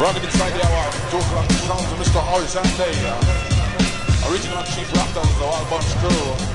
Running inside the hour, talking on the sounds of Mr. Horizonte. Original Chief Raptors, the All Bunch crew.